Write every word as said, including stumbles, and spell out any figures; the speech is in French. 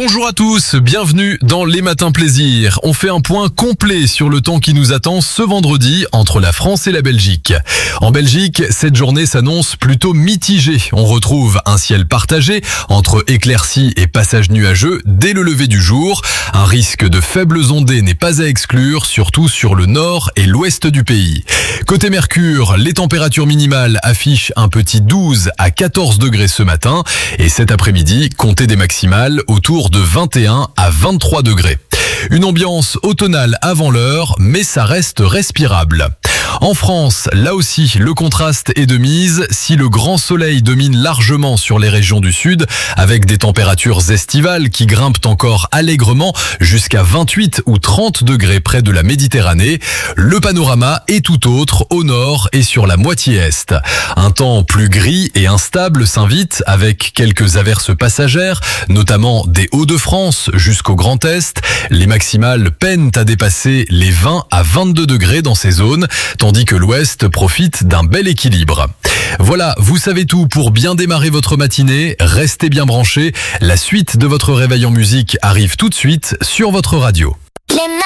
Bonjour à tous, bienvenue dans Les Matins Plaisir. On fait un point complet sur le temps qui nous attend ce vendredi entre la France et la Belgique. En Belgique, cette journée s'annonce plutôt mitigée. On retrouve un ciel partagé entre éclaircies et passages nuageux dès le lever du jour. Un risque de faibles ondées n'est pas à exclure, surtout sur le nord et l'ouest du pays. Côté Mercure, les températures minimales affichent un petit douze à quatorze degrés ce matin et cet après-midi, comptez des maximales autour de vingt et un à vingt-trois degrés. Une ambiance automnale avant l'heure, mais ça reste respirable. En France, là aussi, le contraste est de mise. Si le grand soleil domine largement sur les régions du sud, avec des températures estivales qui grimpent encore allègrement jusqu'à vingt-huit ou trente degrés près de la Méditerranée, le panorama est tout autre au nord et sur la moitié est. Un temps plus gris et instable s'invite avec quelques averses passagères, notamment des Hauts-de-France jusqu'au Grand Est. Les maximales peinent à dépasser les vingt à vingt-deux degrés dans ces zones, tandis que l'Ouest profite d'un bel équilibre. Voilà, vous savez tout pour bien démarrer votre matinée. Restez bien branchés. La suite de votre réveil en musique arrive tout de suite sur votre radio. Les